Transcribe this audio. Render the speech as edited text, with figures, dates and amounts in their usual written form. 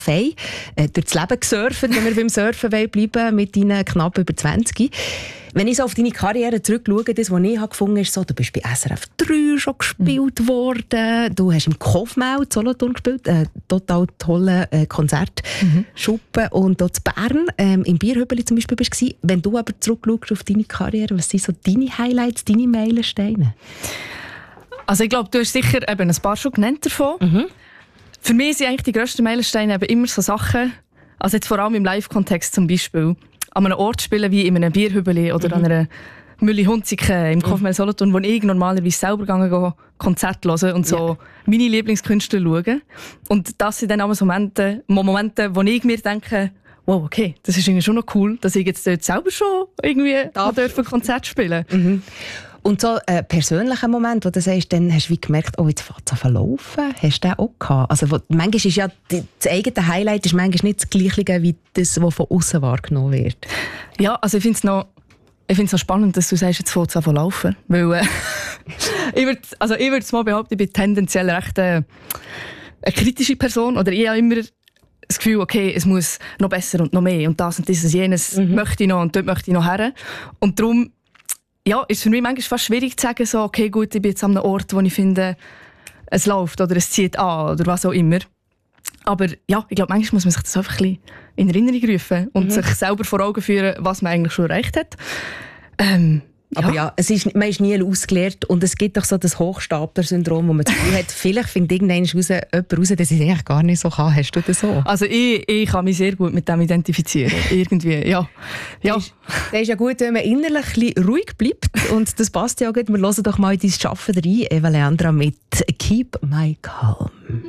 durchs Leben gesurft, wenn wir beim Surfen bleiben mit deinen knapp über 20. Wenn ich so auf deine Karriere zurückschaue, das, was ich gefunden habe, ist so, du bist bei SRF 3 schon gespielt worden, du hast im Kofmau Solothurn gespielt, total tolle Konzertschuppen und dort in Bern, im Bierhübeli zum Beispiel bist du gewesen. Wenn du aber zurückschaust auf deine Karriere, was sind so deine Highlights, deine Meilensteine? Also ich glaube, du hast sicher eben ein paar schon genannt davon. Für mich sind eigentlich die grössten Meilensteine eben immer so Sachen, also jetzt vor allem im Live-Kontext zum Beispiel, an einem Ort spielen wie in einem Bierhübeli oder an einer Mülli Hunziken im Kofmel Solothurn, wo ich normalerweise selber gehe Konzerte hören und so meine Lieblingskünstler schauen. Und das sind dann auch Momente, wo ich mir denke, wow, okay, das ist irgendwie schon noch cool, dass ich jetzt dort selber schon irgendwie da Konzert spielen darf. Und so ein persönlicher Moment, wo du sagst, dann hast du wie gemerkt, oh, jetzt fängt es an zu laufen. Hast du den auch gehabt? Also, manchmal ist ja das eigene Highlight ist manchmal nicht das Gleiche wie das, was von außen wahrgenommen wird. Ja, also ich finde es noch spannend, dass du sagst, jetzt fängt es an zu laufen. Weil ich würde es mal behaupten, ich bin tendenziell recht eine kritische Person. Oder ich habe immer das Gefühl, okay, es muss noch besser und noch mehr. Und das und dieses, jenes möchte ich noch und dort möchte ich noch her. Und darum ist für mich manchmal fast schwierig zu sagen, so, okay, gut, ich bin jetzt an einem Ort, wo ich finde, es läuft oder es zieht an oder was auch immer. Aber ja, ich glaube, manchmal muss man sich das einfach ein bisschen in Erinnerung rufen und sich selber vor Augen führen, was man eigentlich schon erreicht hat. Aber ja, man ist nie ausgelernt und es gibt doch so das Hochstapler-Syndrom, wo man das Gefühl hat, vielleicht findet irgendwann jemand raus, dass ich es eigentlich gar nicht so kann. Hast du das so? Also ich kann mich sehr gut mit dem identifizieren. Irgendwie, ja. Das ist ja gut, wenn man innerlich ein bisschen ruhig bleibt und das passt ja auch gut. Wir hören doch mal in dein Schaffen rein, Eva Leandra mit «Keep My Calm».